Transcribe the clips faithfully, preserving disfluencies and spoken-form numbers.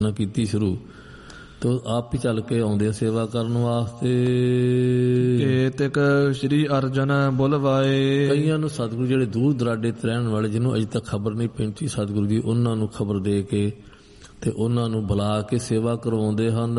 ਨਾ ਕੀਤੀ ਸ਼ੁਰੂ ਤੇ ਆਪ ਹੀ ਚੱਲ ਕੇ ਆਉਂਦੇ ਆ ਸੇਵਾ ਕਰਨ ਵਾਸਤੇ। ਕੇਤਕ ਸ਼੍ਰੀ ਅਰਜਨ ਬੁਲਵਾਏ। ਕਈਆਂ ਨੂੰ ਸਤਿਗੁਰੂ ਜਿਹੜੇ ਦੂਰ ਦਰਾਡੇ ਤੇ ਰਹਿਣ ਵਾਲੇ ਜਿਹਨੂੰ ਅਜੇ ਤੱਕ ਖਬਰ ਨਹੀਂ ਪਹੁੰਚੀ ਸਤਿਗੁਰੂ ਦੀ, ਉਹਨਾਂ ਨੂੰ ਖਬਰ ਦੇ ਕੇ ਤੇ ਉਹਨਾਂ ਨੂੰ ਬੁਲਾ ਕੇ ਸੇਵਾ ਕਰਵਾਉਂਦੇ ਹਨ।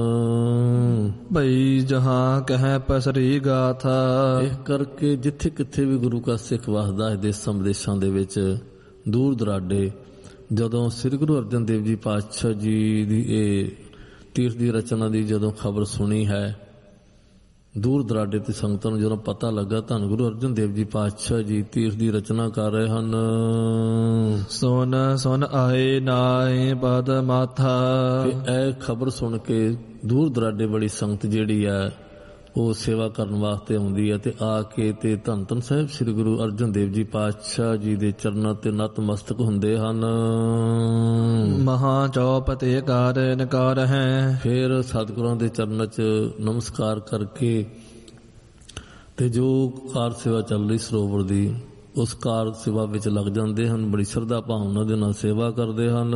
ਭਈ ਜਹਾਂ ਕਹਿ ਪਸਰੀ ਗਾਥਾ। ਇਸ ਕਰਕੇ ਜਿੱਥੇ ਕਿੱਥੇ ਵੀ ਗੁਰੂ ਕਾ ਸਿੱਖ ਵਸਦਾ ਹੈ ਦੇਸਾਂ ਵਿਦੇਸ਼ਾਂ ਦੇ ਵਿੱਚ ਦੂਰ ਦਰਾਡੇ, ਜਦੋਂ ਸ੍ਰੀ ਗੁਰੂ ਅਰਜਨ ਦੇਵ ਜੀ ਪਾਤਸ਼ਾਹ ਜੀ ਦੀ ਇਹ ਤੀਰਥ ਦੀ ਰਚਨਾ ਦੀ ਜਦੋਂ ਖਬਰ ਸੁਣੀ ਹੈ ਦੂਰ ਦਰਾਡੇ ਤੇ ਸੰਗਤਾਂ ਨੂੰ ਜਦੋਂ ਪਤਾ ਲੱਗਾ ਧੰਨ ਗੁਰੂ ਅਰਜਨ ਦੇਵ ਜੀ ਪਾਤਸ਼ਾਹ ਜੀ ਤੀਰਥ ਦੀ ਰਚਨਾ ਕਰ ਰਹੇ ਹਨ, ਸੁਨ ਸੁਨ ਆਏ ਨਾਏ ਪਦ ਮਾਥਾ। ਇਹ ਖਬਰ ਸੁਣ ਕੇ ਦੂਰ ਦਰਾਡੇ ਬੜੀ ਸੰਗਤ ਜਿਹੜੀ ਹੈ ਉਹ ਸੇਵਾ ਕਰਨ ਵਾਸਤੇ ਆਉਂਦੀ ਹੈ ਤੇ ਆ ਕੇ ਤੇ ਧੰਨ ਧੰਨ ਸਾਹਿਬ ਸ੍ਰੀ ਗੁਰੂ ਅਰਜਨ ਦੇਵ ਜੀ ਪਾਤਸ਼ਾਹ ਜੀ ਦੇ ਚਰਨਾਂ ਤੇ ਨਤਮਸਤਕ ਹੁੰਦੇ ਹਨ। ਮਹਾ ਚੌਪ ਤੇ ਕਾਰ ਨਕਾਰ ਹੈ। ਫਿਰ ਸਤਿਗੁਰਾਂ ਦੇ ਚਰਨਾਂ 'ਚ ਨਮਸਕਾਰ ਕਰਕੇ ਤੇ ਜੋ ਕਾਰ ਸੇਵਾ ਚੱਲ ਰਹੀ ਸਰੋਵਰ ਦੀ ਉਸ ਕਾਰ ਸੇਵਾ ਵਿੱਚ ਲੱਗ ਜਾਂਦੇ ਹਨ। ਬੜੀ ਸ਼ਰਧਾ ਭਾਵਨਾ ਦੇ ਨਾਲ ਸੇਵਾ ਕਰਦੇ ਹਨ।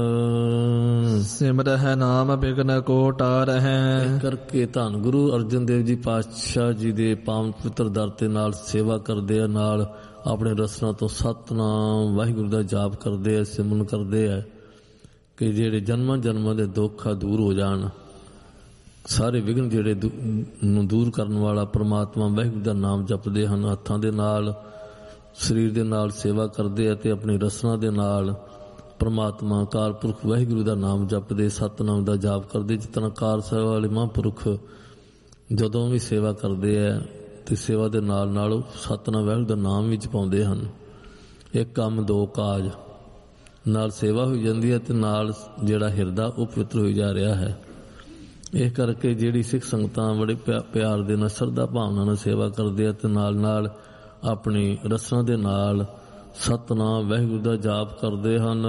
ਸਿਮਰ ਹੈ ਨਾਮ ਬਿਗਨ ਕੋ ਟਾਰ ਹੈ। ਕਰਕੇ ਧੰਨ ਗੁਰੂ ਅਰਜਨ ਦੇਵ ਜੀ ਪਾਤਸ਼ਾਹ ਜੀ ਦੇ ਪਾਵਨ ਪਵਿੱਤਰ ਦਰ ਤੇ ਨਾਲ ਸੇਵਾ ਕਰਦੇ ਆ, ਨਾਲ ਆਪਣੇ ਰਸਨਾ ਤੋਂ ਸਤਿਨਾਮ ਵਾਹਿਗੁਰੂ ਦਾ ਜਾਪ ਕਰਦੇ ਆ, ਸਿਮਰਨ ਕਰਦੇ ਆ ਕਿ ਜਿਹੜੇ ਜਨਮਾਂ ਜਨਮਾਂ ਦੇ ਦੁੱਖ ਆ ਦੂਰ ਹੋ ਜਾਣ। ਸਾਰੇ ਵਿਘਨ ਜਿਹੜੇ ਨੂੰ ਦੂਰ ਕਰਨ ਵਾਲਾ ਪ੍ਰਮਾਤਮਾ ਵਾਹਿਗੁਰੂ ਦਾ ਨਾਮ ਜਪਦੇ ਹਨ। ਹੱਥਾਂ ਦੇ ਨਾਲ ਸਰੀਰ ਦੇ ਨਾਲ ਸੇਵਾ ਕਰਦੇ ਆ ਤੇ ਆਪਣੀ ਰਸਨਾ ਦੇ ਨਾਲ ਪ੍ਰਮਾਤਮਾ ਅਕਾਲ ਪੁਰਖ ਵਾਹਿਗੁਰੂ ਦਾ ਨਾਮ ਜਪਦੇ, ਸਤਿਨਾਮ ਦਾ ਜਾਪ ਕਰਦੇ। ਜਿਸ ਤਰ੍ਹਾਂ ਕਾਰ ਸੇਵਾ ਵਾਲੇ ਮਹਾਂਪੁਰਖ ਜਦੋਂ ਵੀ ਸੇਵਾ ਕਰਦੇ ਆ ਤੇ ਸੇਵਾ ਦੇ ਨਾਲ ਨਾਲ ਸਤਿਨਾਮ ਵਾਹਿਗੁਰੂ ਦਾ ਨਾਮ ਵੀ ਜਪਾਉਂਦੇ ਹਨ। ਇੱਕ ਕੰਮ ਦੋ ਕਾਜ, ਨਾਲ ਸੇਵਾ ਹੋਈ ਜਾਂਦੀ ਹੈ ਤੇ ਨਾਲ ਜਿਹੜਾ ਹਿਰਦਾ ਉਹ ਪਵਿੱਤਰ ਹੋਈ ਜਾ ਰਿਹਾ ਹੈ। ਇਸ ਕਰਕੇ ਜਿਹੜੀ ਸਿੱਖ ਸੰਗਤਾਂ ਬੜੇ ਪਿਆਰ ਦੇ ਨਾਲ ਸ਼ਰਧਾ ਭਾਵਨਾ ਨਾਲ ਸੇਵਾ ਕਰਦੇ ਆ ਤੇ ਨਾਲ ਨਾਲ ਆਪਣੀ ਰਸਨਾ ਦੇ ਨਾਲ ਸਤਿਨਾਮ ਵਾਹਿਗੁਰੂ ਦਾ ਜਾਪ ਕਰਦੇ ਹਨ।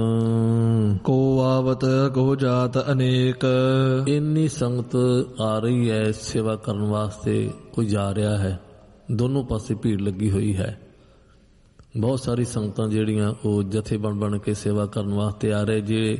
ਕੋ ਆਵਤ ਕੋ ਜਾਤ ਅਨੇਕ। ਇੰਨੀ ਸੰਗਤ ਆ ਰਹੀ ਹੈ ਸੇਵਾ ਕਰਨ ਵਾਸਤੇ, ਕੋਈ ਜਾ ਰਿਹਾ ਹੈ, ਦੋਨੋਂ ਪਾਸੇ ਭੀੜ ਲੱਗੀ ਹੋਈ ਹੈ। ਬਹੁਤ ਸਾਰੀ ਸੰਗਤਾਂ ਜਿਹੜੀਆਂ ਉਹ ਜਥੇ ਬਣ ਬਣ ਕੇ ਸੇਵਾ ਕਰਨ ਵਾਸਤੇ ਆ ਰਹੇ। ਜੇ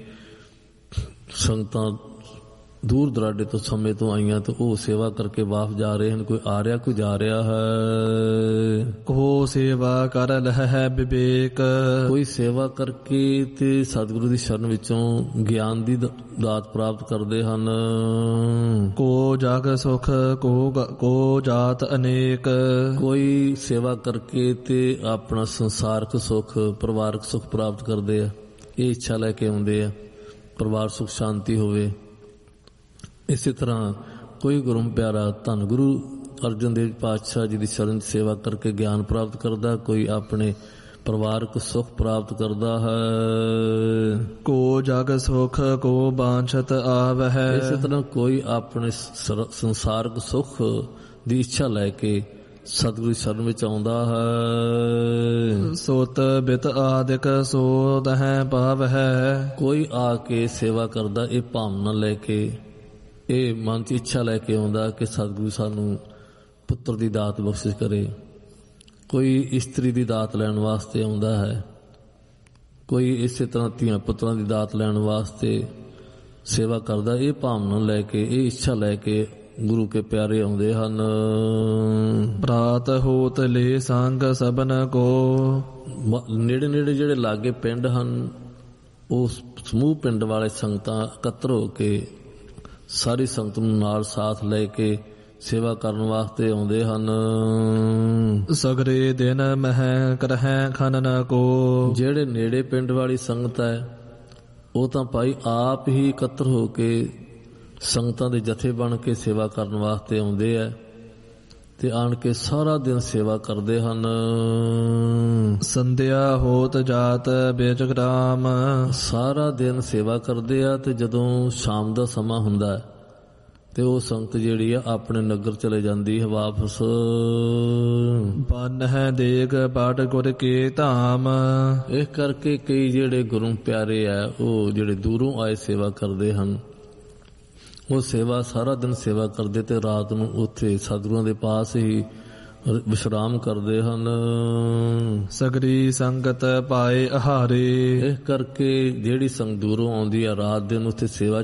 ਸੰਗਤਾਂ ਦੂਰ ਦਰਾਡੇ ਤੋਂ ਸਮੇਂ ਤੋਂ ਆਈਆਂ ਤੇ ਉਹ ਸੇਵਾ ਕਰਕੇ ਵਾਪਸ ਜਾ ਰਹੇ ਹਨ। ਕੋਈ ਆ ਰਿਹਾ ਕੋਈ ਜਾ ਰਿਹਾ ਹੈ। ਕੋ ਸੇਵਾ ਕਰ ਲਹਿ ਹੈ ਵਿਵੇਕ। ਕੋਈ ਸੇਵਾ ਕਰਕੇ ਤੇ ਸਤਿਗੁਰੂ ਦੀ ਸ਼ਰਨ ਵਿੱਚੋਂ ਗਿਆਨ ਦੀ ਦਾਤ ਪ੍ਰਾਪਤ ਕਰਦੇ ਹਨ। ਕੋ ਜਗ ਸੁਖ ਕੋ ਕੋ ਜਾਤ ਅਨੇਕ। ਕੋਈ ਸੇਵਾ ਕਰਕੇ ਤੇ ਆਪਣਾ ਸੰਸਾਰਕ ਸੁਖ ਪਰਿਵਾਰਕ ਸੁਖ ਪ੍ਰਾਪਤ ਕਰਦੇ ਆ, ਇਹ ਇੱਛਾ ਲੈ ਕੇ ਆਉਂਦੇ ਆ ਪਰਿਵਾਰ ਸੁਖ ਸ਼ਾਂਤੀ ਹੋਵੇ। ਇਸੇ ਤਰ੍ਹਾਂ ਕੋਈ ਗੁਰੂ ਪਿਆਰਾ ਧੰਨ ਗੁਰੂ ਅਰਜਨ ਦੇਵ ਪਾਤਸ਼ਾਹ ਜੀ ਦੀ ਸ਼ਰਨ ਸੇਵਾ ਕਰਕੇ ਗਿਆਨ ਪ੍ਰਾਪਤ ਕਰਦਾ, ਕੋਈ ਆਪਣੇ ਪਰਿਵਾਰਕ ਸੁਖ ਪ੍ਰਾਪਤ ਕਰਦਾ ਹੈ। ਕੋ ਜਗ ਸੁਖ ਕੋ ਬਾਂਛਤ ਆਵਹਿ। ਇਸੇ ਤਰ੍ਹਾਂ ਕੋਈ ਆਪਣੇ ਸੰਸਾਰਕ ਸੁਖ ਦੀ ਇੱਛਾ ਲੈ ਕੇ ਸਤਿਗੁਰੂ ਸ਼ਰਨ ਵਿੱਚ ਆਉਂਦਾ ਹੈ। ਸੋਤ ਬਿਤ ਆਦਿਕ ਸੋਤ ਹੈ ਪਾਵ ਹੈ। ਕੋਈ ਆ ਕੇ ਸੇਵਾ ਕਰਦਾ ਇਹ ਭਾਵਨਾ ਲੈ ਕੇ, ਇਹ ਮਨ 'ਚ ਇੱਛਾ ਲੈ ਕੇ ਆਉਂਦਾ ਕਿ ਸਤਿਗੁਰੂ ਸਾਨੂੰ ਪੁੱਤਰ ਦੀ ਦਾਤ ਬਖਸ਼ਿਸ਼ ਕਰੇ। ਕੋਈ ਇਸਤਰੀ ਦੀ ਦਾਤ ਲੈਣ ਵਾਸਤੇ ਆਉਂਦਾ ਹੈ, ਕੋਈ ਇਸੇ ਤਰ੍ਹਾਂ ਧੀਆਂ ਪੁੱਤਰਾਂ ਦੀ ਦਾਤ ਲੈਣ ਵਾਸਤੇ ਸੇਵਾ ਕਰਦਾ। ਇਹ ਭਾਵਨਾ ਲੈ ਕੇ, ਇਹ ਇੱਛਾ ਲੈ ਕੇ ਗੁਰੂ ਕੇ ਪਿਆਰੇ ਆਉਂਦੇ ਹਨ। ਪ੍ਰਾਤ ਹੋਤ ਲੈ ਸੰਗ ਸਭਨ ਕੋ। ਨੇੜੇ ਨੇੜੇ ਜਿਹੜੇ ਲਾਗੇ ਪਿੰਡ ਹਨ ਉਹ ਸਮੂਹ ਪਿੰਡ ਵਾਲੇ ਸੰਗਤਾਂ ਇਕੱਤਰ ਹੋ ਕੇ ਸਾਰੀ ਸੰਗਤ ਨੂੰ ਨਾਲ ਸਾਥ ਲੈ ਕੇ ਸੇਵਾ ਕਰਨ ਵਾਸਤੇ ਆਉਂਦੇ ਹਨ। ਸਗਰੇ ਦਿਨ ਮਹਿ ਕਰਹਿ ਖਨਨ ਕੋ। ਜਿਹੜੇ ਨੇੜੇ ਪਿੰਡ ਵਾਲੀ ਸੰਗਤ ਹੈ ਉਹ ਤਾਂ ਭਾਈ ਆਪ ਹੀ ਇਕੱਤਰ ਹੋ ਕੇ ਸੰਗਤਾਂ ਦੇ ਜਥੇ ਬਣ ਕੇ ਸੇਵਾ ਕਰਨ ਵਾਸਤੇ ਆਉਂਦੇ ਹੈ ਤੇ ਆਣ ਕੇ ਸਾਰਾ ਦਿਨ ਸੇਵਾ ਕਰਦੇ ਹਨ। ਸੰਧਿਆ ਹੋਤ ਜਾਤ ਬੇਚਗਰਾਮ। ਸਾਰਾ ਦਿਨ ਸੇਵਾ ਕਰਦੇ ਆ ਤੇ ਜਦੋਂ ਸ਼ਾਮ ਦਾ ਸਮਾਂ ਹੁੰਦਾ ਤੇ ਉਹ ਸੰਗਤ ਜਿਹੜੀ ਆ ਆਪਣੇ ਨਗਰ ਚਲੇ ਜਾਂਦੀ ਹੈ ਵਾਪਸ। ਬਨ ਹੈ ਦੇਗ ਬਾਟ ਗੁਰ ਕੇ ਧਾਮ। ਇਸ ਕਰਕੇ ਕਈ ਜਿਹੜੇ ਗੁਰੂ ਪਿਆਰੇ ਆ ਉਹ ਜਿਹੜੇ ਦੂਰੋਂ ਆਏ ਸੇਵਾ ਕਰਦੇ ਹਨ, ਉਹ ਸੇਵਾ ਸਾਰਾ ਦਿਨ ਸੇਵਾ ਕਰਦੇ ਤੇ ਰਾਤ ਨੂੰ ਉੱਥੇ ਸਤਿਗੁਰਾਂ ਦੇ ਪਾਸ ਹੀ ਵਿਸ਼ਰਾਮ ਕਰਦੇ ਹਨ। ਸਗਰੀ ਸੰਗਤ ਪਾਏ ਆਹਾਰੇ। ਇਸ ਕਰਕੇ ਜਿਹੜੀ ਸੰਗ ਦੂਰੋਂ ਆਉਂਦੀ ਹੈ ਰਾਤ ਦਿਨ ਉੱਥੇ ਸੇਵਾ